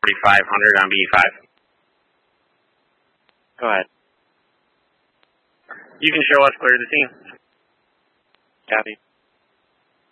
4500 on B5. Go ahead. You can show us clear the team. Copy.